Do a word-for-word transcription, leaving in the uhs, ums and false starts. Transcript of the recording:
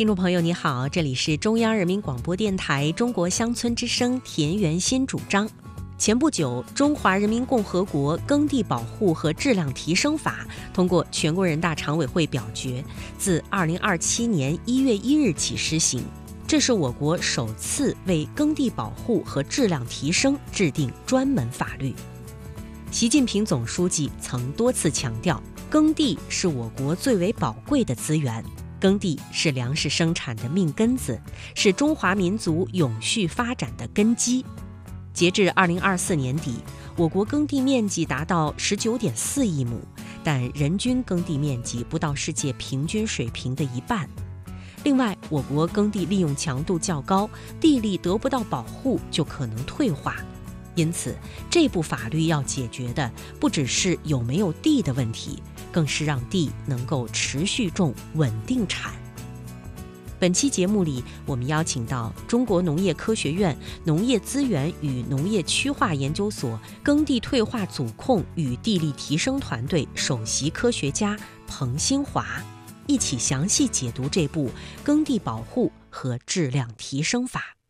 听众朋友你好，这里是中央人民广播电台中国乡村之声田园新主张。前不久，《中华人民共和国耕地保护和质量提升法》通过全国人大常委会表决，自二零二七年一月一日起施行。这是我国首次为耕地保护和质量提升制定专门法律。习近平总书记曾多次强调，耕地是我国最为宝贵的资源，耕地是粮食生产的命根子，是中华民族永续发展的根基。截至二零二四年底，我国耕地面积达到十九点四亿亩，但人均耕地面积不到世界平均水平的一半。另外，我国耕地利用强度较高，地力得不到保护就可能退化。因此，这部法律要解决的不只是有没有地的问题，更是让地能够持续种、稳定产。本期节目里，我们邀请到中国农业科学院农业资源与农业区划研究所耕地退化阻控与地力提升团队首席科学家彭新华，一起详细解读这部耕地保护和质量提升法。